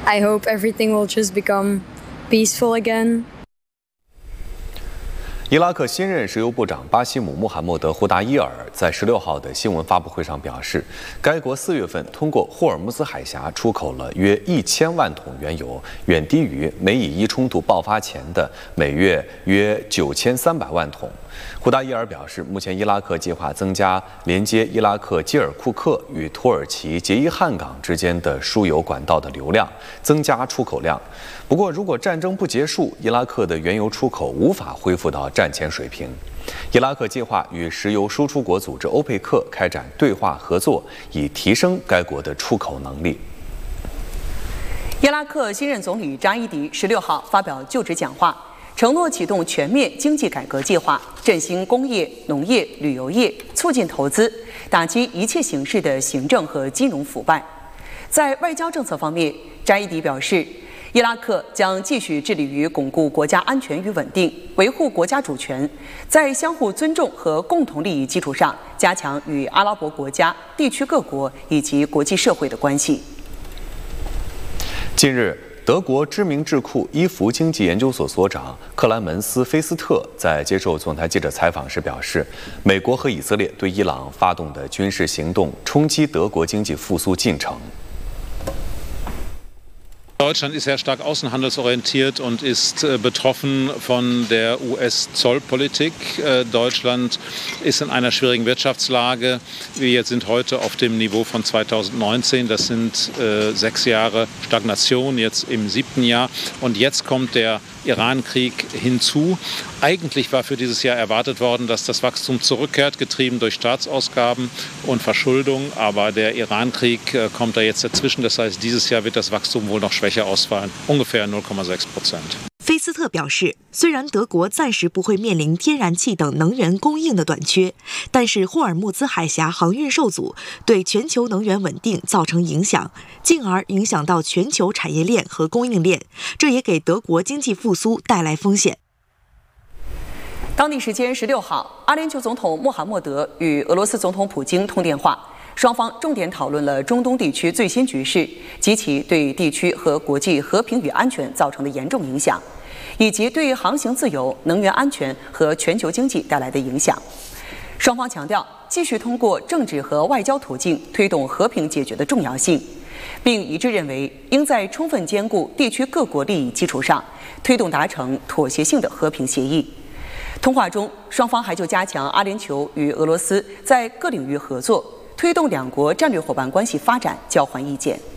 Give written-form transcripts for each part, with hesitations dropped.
I hope everything will just become peaceful again. 伊拉克新任石油部长巴西姆·穆罕默德·胡达伊尔在16号的新闻发布会上表示，该国4月份通过霍尔木兹海峡出口了约1000万桶原油，远低于美以伊冲突爆发前的每月约9300万桶。胡达伊尔表示，目前伊拉克计划增加连接伊拉克基尔库克与土耳其杰伊汉港之间的输油管道的流量，增加出口量。不过，如果战争不结束，伊拉克的原油出口无法恢复到战前水平。伊拉克计划与石油输出国组织欧佩克开展对话合作，以提升该国的出口能力。 伊拉克新任总理扎伊迪16号发表就职讲话，承诺启动全面经济改革计划，振兴工业、农业、旅游业，促进投资，打击一切形式的行政和金融腐败。在外交政策方面，扎伊迪表示，伊拉克将继续致力于巩固国家安全与稳定，维护国家主权，在相互尊重和共同利益基础上，加强与阿拉伯国家、地区各国以及国际社会的关系。 近日，德国知名智库伊弗经济研究所所长克莱门斯·菲斯特在接受总台记者采访时表示，美国和以色列对伊朗发动的军事行动冲击德国经济复苏进程。 Deutschland ist sehr stark außenhandelsorientiert und ist betroffen von der US-Zollpolitik. Deutschland ist in einer schwierigen Wirtschaftslage. Wir sind heute auf dem Niveau von 2019. Das sind 6 Jahre Stagnation, jetzt im 7. Jahr. Und jetzt kommt der Iran-Krieg hinzu. Eigentlich war für dieses Jahr erwartet worden, dass das Wachstum zurückkehrt, getrieben durch Staatsausgaben und Verschuldung. Aber der Iran-Krieg kommt da jetzt dazwischen. Das heißt, dieses Jahr wird das Wachstum wohl noch schwächer ausfallen, ungefähr 0,6%。 菲斯特表示，虽然德国暂时不会面临天然气等能源供应的短缺，但是霍尔木兹海峡航运受阻，对全球能源稳定造成影响，进而影响到全球产业链和供应链，这也给德国经济复苏带来风险。 当地时间16号，阿联酋总统穆罕默德与俄罗斯总统普京通电话，双方重点讨论了中东地区最新局势及其对地区和国际和平与安全造成的严重影响，以及对航行自由、能源安全和全球经济带来的影响。双方强调继续通过政治和外交途径推动和平解决的重要性，并一致认为应在充分兼顾地区各国利益基础上，推动达成妥协性的和平协议。通话中，双方还就加强阿联酋与俄罗斯在各领域合作，推动两国战略伙伴关系发展交换意见。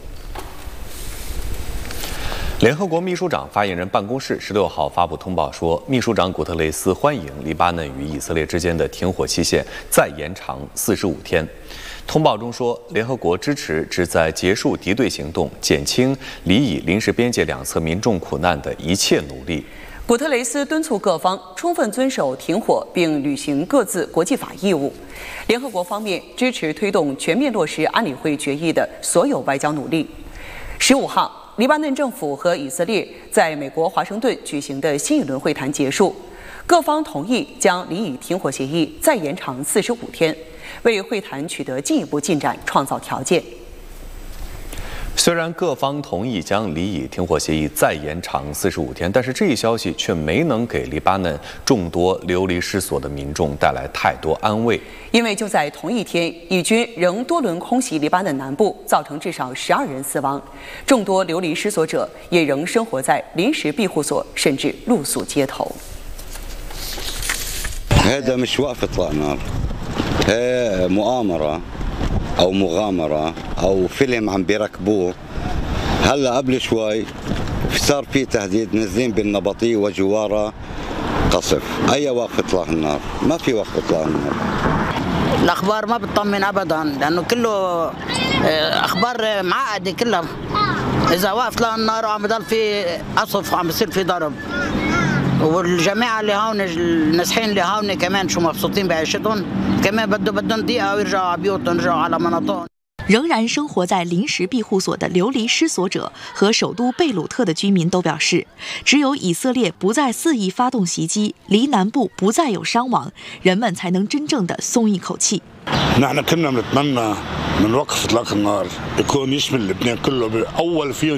联合国秘书长发言人办公室16号发布通报说，秘书长古特雷斯欢迎黎巴嫩与以色列之间的停火期限再延长45天。通报中说，联合国支持旨在结束敌对行动、减轻黎以临时边界两侧民众苦难的一切努力。 古特雷斯敦促各方充分遵守停火并履行各自国际法义务。联合国方面支持推动全面落实安理会决议的所有外交努力。15号，黎巴嫩政府和以色列在美国华盛顿举行的新一轮会谈结束，各方同意将黎以停火协议再延长45天，为会谈取得进一步进展创造条件。 虽然各方同意将黎以停火协议再延长45天，但是这一消息却没能给黎巴嫩众多流离失所的民众带来太多安慰。 因为就在同一天，以军仍多轮空袭黎巴嫩南部，造成至少12人死亡，众多流离失所者也仍生活在临时庇护所，甚至露宿街头。 هذا مش وقفة نار، مؤامرة أو مغامرة أو فيلم عم بيركبوه. هلا قبل شوي صار في تهديد نازلين بالنبطي وجواره قصف. أي وقف إطلاق النار؟ ما في وقف إطلاق النار. الأخبار ما بتطمن أبدا لأنه كله أخبار معقدة كلها. إذا وقف إطلاق النار وعم بضل في قصف وعم بصير في ضرب. والجماعة اللي هون النازحين اللي هون كمان شو مبسوطين بعيشتهم كمان بدهم دقيقة ويرجعوا على بيوتهم يرجعوا على مناطقهم。 仍然生活在临时庇护所的流离失所者和首都贝鲁特的居民都表示，只有以色列不再肆意发动袭击，离南部不再有伤亡，人们才能真正的松一口气。 نحن كنا بنتمنى من وقف اطلاق النار يكون يشمل لبنان كله باول فيه